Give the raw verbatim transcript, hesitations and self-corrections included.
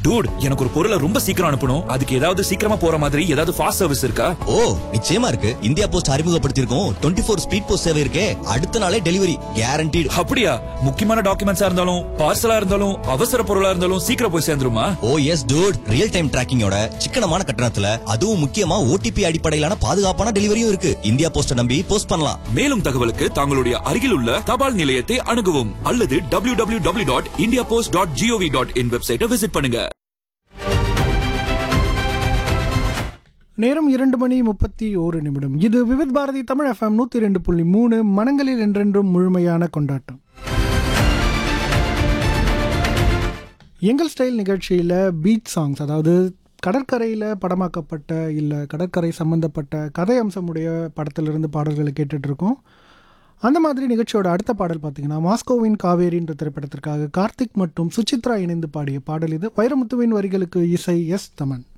Dude, எனக்கு ஒரு பொருளை ரொம்ப சீக்கிரம் அனுப்பணும். அதுக்கு ஏதாவது சீக்கிரமா போற மாதிரி ஏதாவது ஃபாஸ்ட் சர்வீஸ் இருக்கா? ஓ, நிச்சயமா இருக்கு. India post அறிமுகப்படுத்தியிருக்கோம் twenty four speed post சேவை இருக்கே. அடுத்த நாளே டெலிவரி கேரண்டீடு. அப்படியா? முக்கியமான டாக்குமெண்ட்ஸா இருந்தாலும் பார்சலா இருந்தாலும் அவசர பொருளா இருந்தாலும் சீக்கிரம் போய் சேர்ந்துருமா? ஓ எஸ் டூட், ரியல் டைம் டிராக்கிங்கோட சிக்கனமான கட்டணத்துல, அதுவும் முக்கியமா ஓடிபி அடிப்படையிலான பாதுகாப்பான டெலிவரியும் இருக்கு. இந்தியா போஸ்ட் நம்பி போஸ்ட் பண்ணலாம். மேலும் தகவலுக்கு தங்களுடைய அருகில் உள்ள தபால் நிலையத்தை அணுகவும் அல்லது W W W dot India post dot gov dot in வெப்சைட்டை விசிட் பண்ணுங்க. நேரம் இரண்டு மணி முப்பத்தி ஓரு நிமிடம். இது விவித் பாரதி தமிழ் எஃப்எம் நூற்றி ரெண்டு புள்ளி மூணு, மனங்களில் என்றென்றும் முழுமையான கொண்டாட்டம். எங்கள் ஸ்டைல் நிகழ்ச்சியில் பீச் சாங்ஸ், அதாவது கடற்கரையில் படமாக்கப்பட்ட இல்லை கடற்கரை சம்பந்தப்பட்ட கதை அம்சமுடைய படத்திலிருந்து பாடல்களை கேட்டுட்ருக்கோம். அந்த மாதிரி நிகழ்ச்சியோட அடுத்த பாடல் பார்த்தீங்கன்னா மாஸ்கோவின் காவேரின்ற திரைப்படத்திற்காக கார்த்திக் மற்றும் சுசித்ரா இணைந்து பாடிய பாடல் இது. வைரமுத்துவின் வரிகளுக்கு இசை எஸ் தமன்.